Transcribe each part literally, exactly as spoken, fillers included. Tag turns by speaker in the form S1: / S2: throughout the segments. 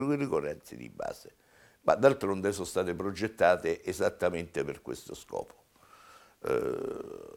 S1: ricorrenze di base, ma d'altronde sono state progettate esattamente per questo scopo. Eh,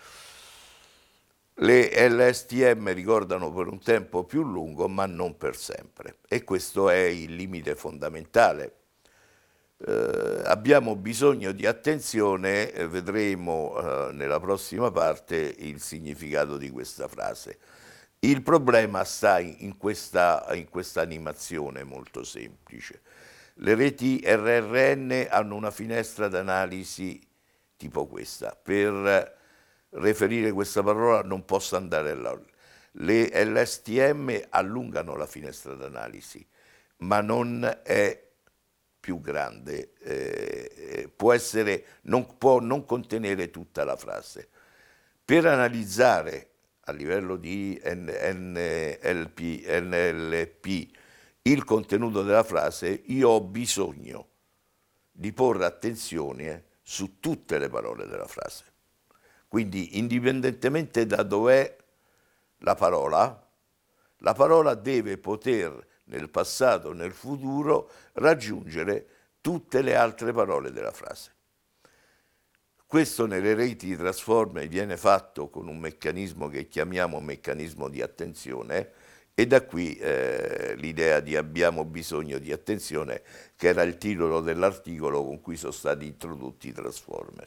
S1: le L S T M ricordano per un tempo più lungo, ma non per sempre, e questo è il limite fondamentale. Eh, abbiamo bisogno di attenzione, eh, vedremo eh, nella prossima parte il significato di questa frase. Il problema sta in questa, in questa animazione molto semplice. Le reti R R N hanno una finestra d'analisi tipo questa. Per riferire questa parola non posso andare là. Le L S T M allungano la finestra d'analisi, ma non è più grande, eh, può essere, non può non contenere tutta la frase. Per analizzare a livello di N L P, N L P il contenuto della frase, io ho bisogno di porre attenzione su tutte le parole della frase. Quindi, indipendentemente da dov'è la parola, la parola deve poter nel passato o nel futuro raggiungere tutte le altre parole della frase. Questo nelle reti di transformer viene fatto con un meccanismo che chiamiamo meccanismo di attenzione, e da qui eh, l'idea di abbiamo bisogno di attenzione, che era il titolo dell'articolo con cui sono stati introdotti i transformer.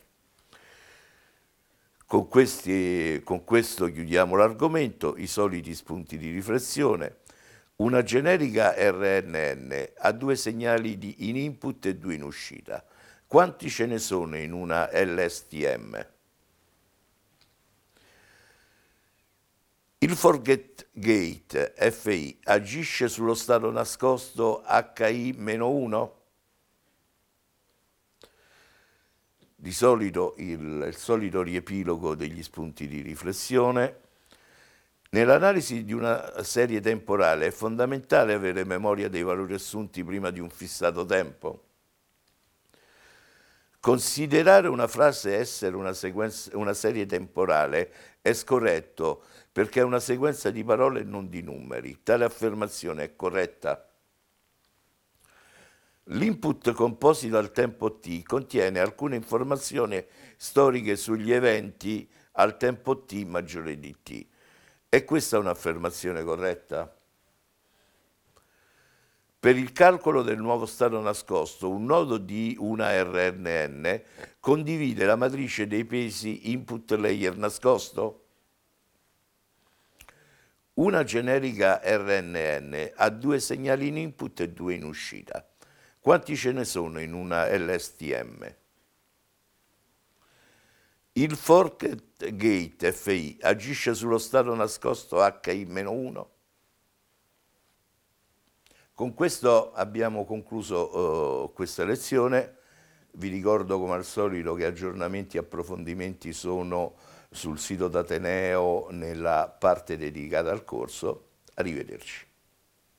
S1: Con, questi, con questo chiudiamo l'argomento, i soliti spunti di riflessione. Una generica R N N ha due segnali di in input e due in uscita. Quanti ce ne sono in una L S T M? Il forget gate F I agisce sullo stato nascosto H I meno uno? Di solito il, il solito riepilogo degli spunti di riflessione. Nell'analisi di una serie temporale è fondamentale avere memoria dei valori assunti prima di un fissato tempo. Considerare una frase essere una, sequenza, una serie temporale è scorretto perché è una sequenza di parole e non di numeri. Tale affermazione è corretta? L'input composito al tempo t contiene alcune informazioni storiche sugli eventi al tempo t maggiore di t. È questa un'affermazione corretta? Per il calcolo del nuovo stato nascosto, un nodo di una R N N condivide la matrice dei pesi input layer nascosto? Una generica R N N ha due segnali in input e due in uscita. Quanti ce ne sono in una L S T M? Il forget gate F I agisce sullo stato nascosto H I meno uno? Con questo abbiamo concluso uh, questa lezione. Vi ricordo come al solito che aggiornamenti e approfondimenti sono sul sito d'Ateneo nella parte dedicata al corso. Arrivederci.